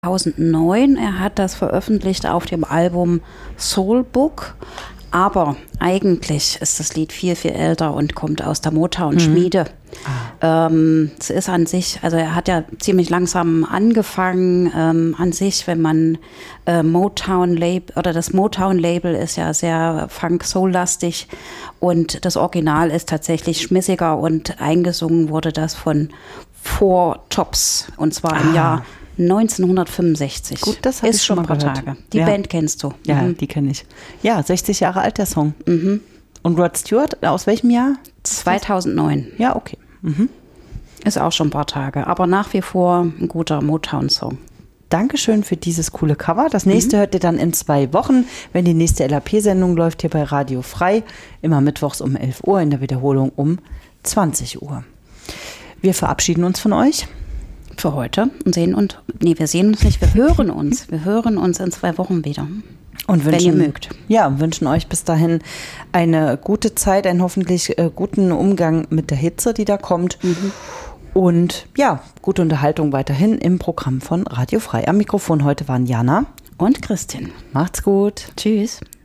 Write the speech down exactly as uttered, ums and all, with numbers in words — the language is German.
zweitausendneun. Er hat das veröffentlicht auf dem Album Soul Book. Aber eigentlich ist das Lied viel, viel älter und kommt aus der Motown-Schmiede. Mhm. Ah. Ähm, es ist an sich, also er hat ja ziemlich langsam angefangen. Ähm, an sich, wenn man äh, Motown-Label oder das Motown-Label ist ja sehr Funk-Soul-lastig und das Original ist tatsächlich schmissiger und eingesungen wurde das von Four Tops und zwar ah. im Jahr neunzehnhundertfünfundsechzig. Gut, das ist schon ein paar gehört. Tage. Die ja. Band kennst du. Ja, mhm. die kenne ich. Ja, sechzig Jahre alt der Song. Mhm. Und Rod Stewart, aus welchem Jahr? zweitausendneun. Ja, okay. Mhm. Ist auch schon ein paar Tage, aber nach wie vor ein guter Motown-Song. Dankeschön für dieses coole Cover. Das nächste mhm. hört ihr dann in zwei Wochen, wenn die nächste L A P-Sendung läuft hier bei Radio Frei. Immer mittwochs um elf Uhr, in der Wiederholung um zwanzig Uhr. Wir verabschieden uns von euch. Für heute und sehen uns, nee, wir sehen uns nicht, wir hören uns. Wir hören uns in zwei Wochen wieder. Und wünschen, wenn ihr mögt. Ja, wünschen euch bis dahin eine gute Zeit, einen hoffentlich äh, guten Umgang mit der Hitze, die da kommt. Mhm. Und ja, gute Unterhaltung weiterhin im Programm von Radio Frei. Am Mikrofon heute waren Jana und Christin. Macht's gut. Tschüss.